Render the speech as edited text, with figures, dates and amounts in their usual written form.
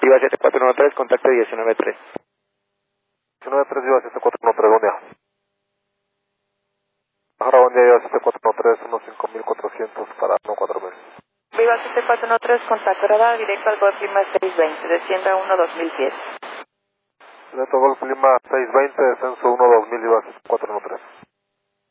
Viva 7413, contacto 193. 193 Viva 7413, buen día. Ahora buen día, Viva 7413, unos 5400 para 14000. Viva 7413, contacto grabado directo al Golf Lima 620, descienda 1 2010. Directo Golf Lima 620, descenso 1 2000, Viva 7413.